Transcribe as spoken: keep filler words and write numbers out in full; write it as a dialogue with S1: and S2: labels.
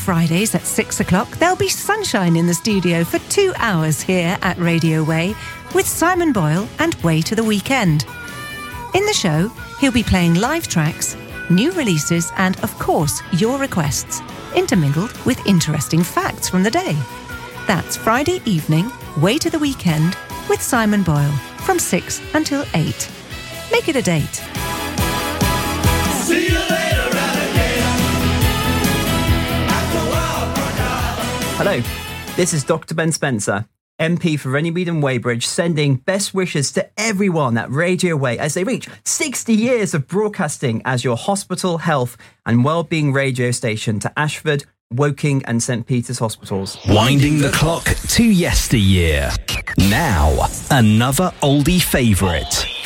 S1: Fridays at six o'clock, there'll be sunshine in the studio for two hours here at Radio Way with Simon Boyle and Way to the Weekend. In the show, he'll be playing live tracks, new releases and, of course, your requests, intermingled with interesting facts from the day. That's Friday evening, Way to the Weekend with Simon Boyle from six until eight. Make it a date.
S2: See you later, alligator.
S3: Hello, this is Doctor Ben Spencer, M P for Runnymede and Weybridge, sending best wishes to everyone at Radio Way as they reach sixty years of broadcasting as your hospital, health and wellbeing radio station to Ashford, Woking and St Peter's hospitals.
S4: Winding the clock to yesteryear. Now, another oldie favourite.